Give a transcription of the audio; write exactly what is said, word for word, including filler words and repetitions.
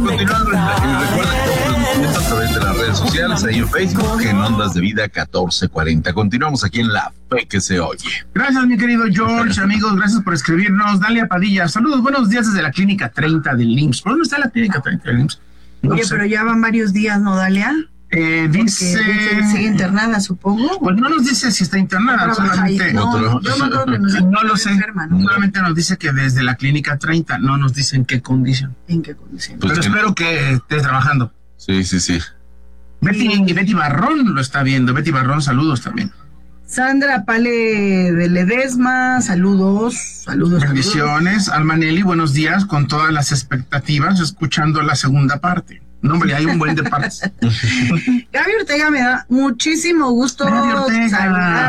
continuando. Y recuerda que estamos transmitiendo a través de las redes sociales, ahí en Facebook, en Ondas de Vida catorce cuarenta. Continuamos aquí en La Fe que se oye. Gracias, mi querido George. Amigos, gracias por escribirnos. Dalia Padilla, saludos, buenos días desde la Clínica treinta del I M S S. ¿Por dónde está la Clínica treinta del I M S S? No Oye, sé. pero ya van varios días, ¿no, Dalia? Eh, dice... Porque sigue internada, supongo. Pues no nos dice si está internada, solamente... No, Otro. yo no creo que nos No lo sé, enferma, ¿no? solamente nos dice que desde la Clínica treinta, no nos dice en qué condición. ¿En qué condición? Pues Pero que- espero que esté trabajando. Sí, sí, sí. Betty, y Betty Barrón lo está viendo. Betty Barrón, saludos también. Sandra Pale de Ledesma, saludos, saludos. Bendiciones. Almanelli, buenos días, con todas las expectativas, escuchando la segunda parte. No, hombre, hay un buen de partes. Gaby Ortega, me da muchísimo gusto Gaby Ortega. saludar.